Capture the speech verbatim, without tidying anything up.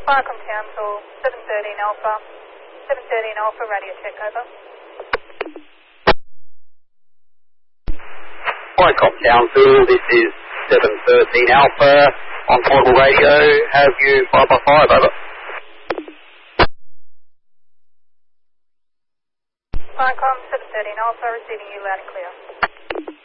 Viacom Council, seven thirteen Alpha. seven thirteen Alpha, radio check, over. Viacom Council, this is seven thirteen Alpha. On portable radio, have you five by five, over. Viacom, seven thirteen Alpha, receiving you loud and clear.